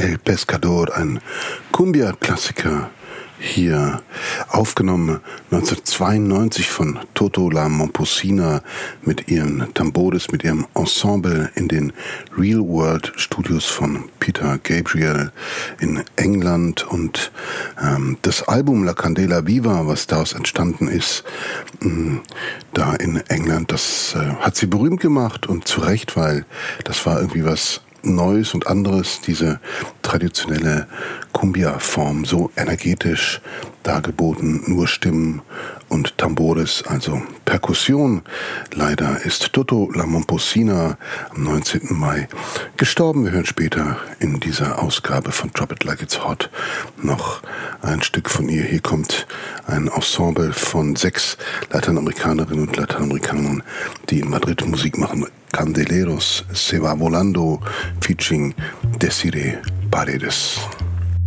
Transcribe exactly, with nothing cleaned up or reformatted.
El Pescador, ein Cumbia-Klassiker, hier aufgenommen neunzehnhundertzweiundneunzig von Toto La Momposina mit ihren Tambores, mit ihrem Ensemble in den Real World Studios von Peter Gabriel in England. Und ähm, das Album La Candela Viva, was daraus entstanden ist, mh, da in England, das äh, hat sie berühmt gemacht, und zu Recht, weil das war irgendwie was Neues und anderes, diese traditionelle Cumbia-Form, so energetisch dargeboten, nur Stimmen und Tambores, also Perkussion. Leider ist Toto La Momposina am neunzehnten Mai gestorben. Wir hören später in dieser Ausgabe von Drop It Like It's Hot noch ein Stück von ihr. Hier kommt ein Ensemble von sechs Lateinamerikanerinnen und Lateinamerikanern, die in Madrid Musik machen. Candeleros Se Va Volando featuring Desiree Paredes.